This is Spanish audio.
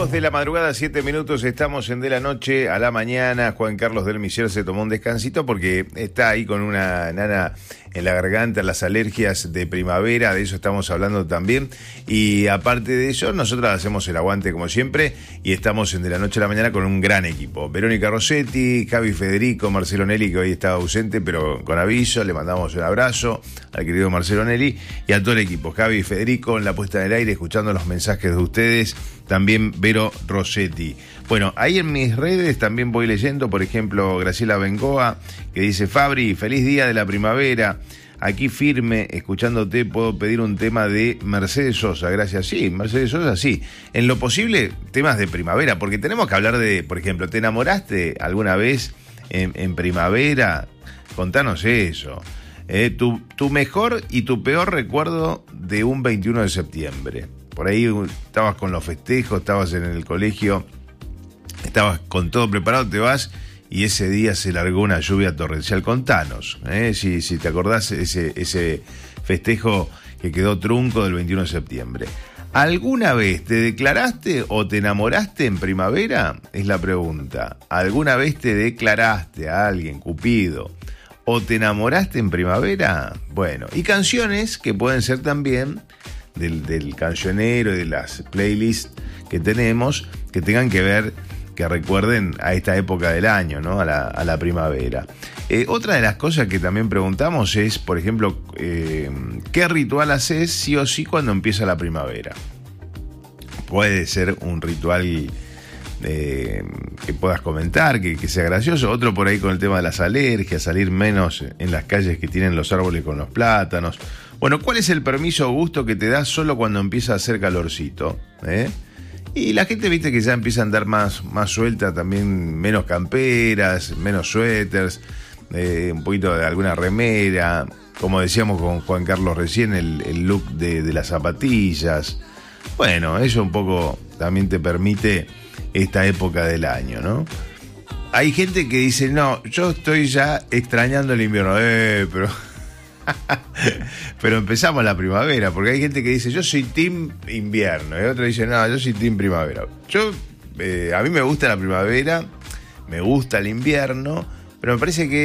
2 de la madrugada, 7 minutos, estamos en De la Noche a la Mañana. Juan Carlos del Miser se tomó un descansito porque está ahí con una nana en la garganta, las alergias de primavera, de eso estamos hablando también. Y aparte de eso, nosotros hacemos el aguante como siempre y estamos en De la Noche a la Mañana con un gran equipo. Verónica Rossetti, Javi Federico, Marcelo Nelly, que hoy está ausente, pero con aviso, le mandamos un abrazo al querido Marcelo Nelly y a todo el equipo. Javi y Federico en la puesta del aire, escuchando los mensajes de ustedes. También Vero Rossetti. Bueno, ahí en mis redes también voy leyendo, por ejemplo, Graciela Bengoa, que dice: Fabri, feliz día de la primavera. Aquí firme, escuchándote, puedo pedir un tema de Mercedes Sosa. Gracias. Sí, Mercedes Sosa, sí. En lo posible, temas de primavera, porque tenemos que hablar de, por ejemplo, ¿te enamoraste alguna vez en primavera? Contanos eso. Tu mejor y tu peor recuerdo de un 21 de septiembre. Por ahí estabas con los festejos, estabas en el colegio, estabas con todo preparado, te vas y ese día se largó una lluvia torrencial. Contanos, si te acordás ese festejo que quedó trunco del 21 de septiembre. ¿Alguna vez te declaraste o te enamoraste en primavera? Es la pregunta. ¿Alguna vez te declaraste a alguien, Cupido, o te enamoraste en primavera? Bueno, y canciones que pueden ser también del cancionero y de las playlists que tenemos, que tengan que ver, que recuerden a esta época del año, ¿no? A la primavera. Otra de las cosas que también preguntamos es, por ejemplo, ¿qué ritual haces sí o sí cuando empieza la primavera? Puede ser un ritual que puedas comentar, que sea gracioso. Otro por ahí con el tema de las alergias, salir menos en las calles que tienen los árboles con los plátanos. Bueno, ¿cuál es el permiso o gusto que te das solo cuando empieza a hacer calorcito? Y la gente, viste, que ya empieza a andar más suelta, también menos camperas, menos suéteres, un poquito de alguna remera, como decíamos con Juan Carlos recién, el look de las zapatillas. Bueno, eso un poco también te permite esta época del año, ¿no? Hay gente que dice: no, yo estoy ya extrañando el invierno, pero empezamos la primavera, porque hay gente que dice: yo soy team invierno, y otro dice: no, yo soy team primavera. A mí me gusta la primavera, me gusta el invierno, pero me parece que